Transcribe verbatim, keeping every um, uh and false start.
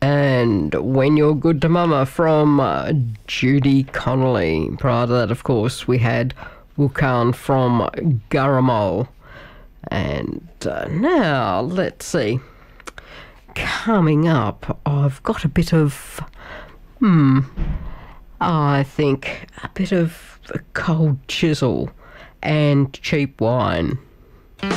And When You're Good to Mama from uh, Judy Connolly. Prior to that, of course, we had Wukan from Garamol. And uh, now, let's see. Coming up, I've got a bit of, hmm, I think a bit of Cold Chisel and Cheap Wine.